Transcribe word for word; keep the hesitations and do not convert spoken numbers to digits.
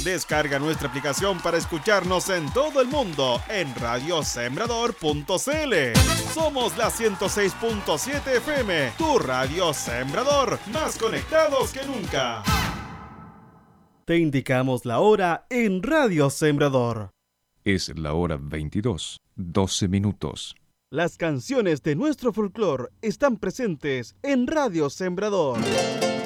Descarga nuestra aplicación para escucharnos en todo el mundo en radio sembrador punto c l. Somos la ciento seis punto siete F M, tu radio Sembrador, más conectados que nunca. Te indicamos la hora en Radio Sembrador. Es la hora veintidós, doce minutos. Las canciones de nuestro folclore están presentes en Radio Sembrador.